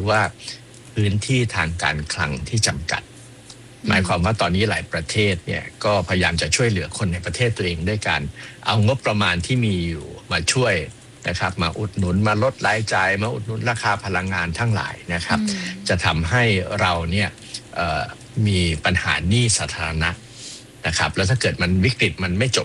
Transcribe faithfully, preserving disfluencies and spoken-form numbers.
ว่าพื้นที่ทางการคลังที่จำกัดหมายความว่าตอนนี้หลายประเทศเนี่ยก็พยายามจะช่วยเหลือคนในประเทศตัวเองด้วยการเอางบประมาณที่มีอยู่มาช่วยนะครับมาอุดหนุนมาลดรายจ่ายมาอุดหนุนราคาพลังงานทั้งหลายนะครับจะทำให้เราเนี่ยมีปัญหาหนี้สาธารณะนะครับแล้วถ้าเกิดมันวิกฤตมันไม่จบ